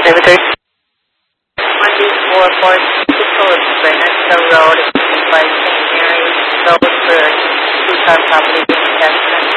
Road by St. Mary's, Phillipsburg, two-car property being assessment.